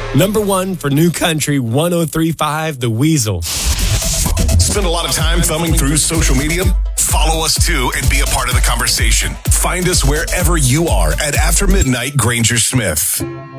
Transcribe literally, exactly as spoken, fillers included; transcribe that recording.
Number one for New Country one oh three point five, The Weasel. Spend a lot of time thumbing through social media? Follow us too and be a part of the conversation. Find us wherever you are at After Midnight Granger Smith.